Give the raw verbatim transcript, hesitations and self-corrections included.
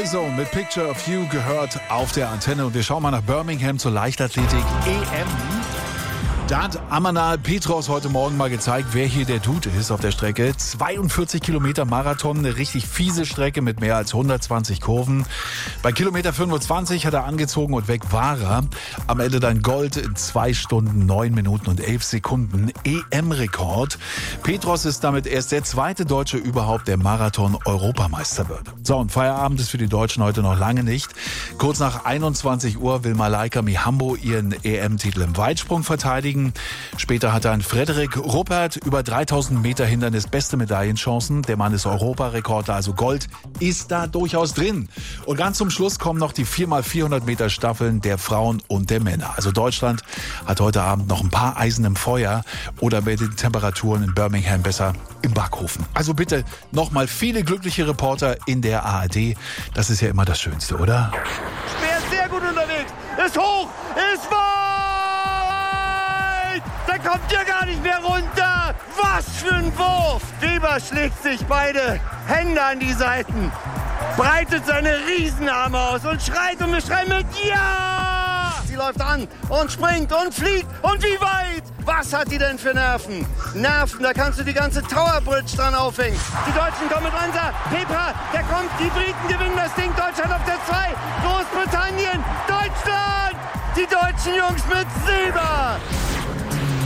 Boyzone mit Picture of You gehört auf der Antenne. Und wir schauen mal nach Birmingham zur Leichtathletik E M. Da hat Amanal Petros heute Morgen mal gezeigt, wer hier der Dude ist auf der Strecke. zweiundvierzig Kilometer Marathon, eine richtig fiese Strecke mit mehr als hundertzwanzig Kurven. Bei Kilometer fünfundzwanzig hat er angezogen und weg war er. Am Ende dann Gold in zwei Stunden, neun Minuten und elf Sekunden. E M-Rekord. Petros ist damit erst der zweite Deutsche überhaupt, der Marathon-Europameister wird. So, und Feierabend ist für die Deutschen heute noch lange nicht. Kurz nach einundzwanzig Uhr will Malaika Mihambo ihren E M-Titel im Weitsprung verteidigen. Später hat dann Frederik Ruppert über dreitausend Meter Hindernis beste Medaillenchancen. Der Mann ist Europarekorder, also Gold ist da durchaus drin. Und ganz zum Schluss kommen noch die vier mal vierhundert Meter Staffeln der Frauen und der Männer. Also Deutschland hat heute Abend noch ein paar Eisen im Feuer oder bei den Temperaturen in Birmingham besser im Backofen. Also bitte nochmal viele glückliche Reporter in der A R D. Das ist ja immer das Schönste, oder? Er ist sehr gut unterwegs. Ist hoch, ist weit. Da kommt ja gar nicht mehr runter. Was für ein Wurf. Weber schlägt sich beide Hände an die Seiten, breitet seine Riesenarme aus und schreit und wir schreien mit Ja! Sie läuft an und springt und fliegt. Und wie weit? Was hat die denn für Nerven? Nerven, da kannst du die ganze Tower Bridge dran aufhängen. Die Deutschen kommen mit Ansa. Pepa, der kommt. Die Briten gewinnen das Ding. Deutschland auf der zwei. Großbritannien, Deutschland. Die deutschen Jungs mit Silber.